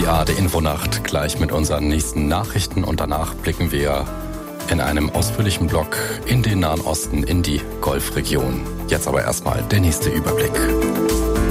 Die ARD Infonacht gleich mit unseren nächsten Nachrichten und danach blicken wir in einem ausführlichen Blog in den Nahen Osten, in die Golfregion. Jetzt aber erstmal der nächste Überblick.